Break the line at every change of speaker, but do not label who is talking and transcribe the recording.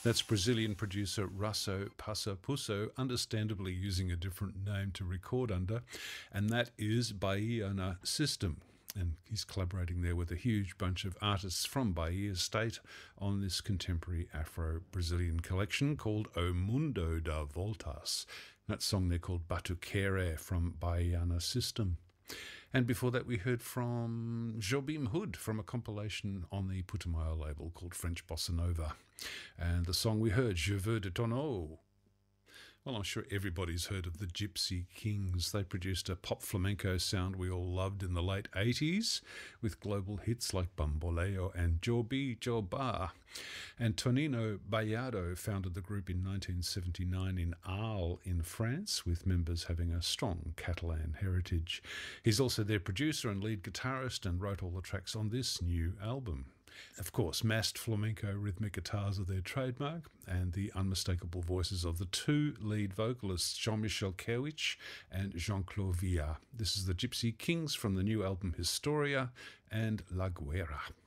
That's Brazilian producer Russo Passapusso, understandably using a different name to record under, and that is Bahiana System. And he's collaborating there with a huge bunch of artists from Bahia State on this contemporary Afro-Brazilian collection called O Mundo da Voltas. That song there called Batuquere from Bahiana System. And before that we heard from Jobim Hood from a compilation on the Putumayo label called French Bossa Nova. And the song we heard, Je veux de ton eau. Well, I'm sure everybody's heard of the Gypsy Kings. They produced a pop flamenco sound we all loved in the late 80s with global hits like Bamboleo and Jobi Joba. And Tonino Bayardo founded the group in 1979 in Arles in France, with members having a strong Catalan heritage. He's also their producer and lead guitarist and wrote all the tracks on this new album. Of course, massed flamenco rhythmic guitars are their trademark, and the unmistakable voices of the two lead vocalists, Jean-Michel Kerwich and Jean-Claude Villa. This is the Gypsy Kings from the new album Historia and La Guerra.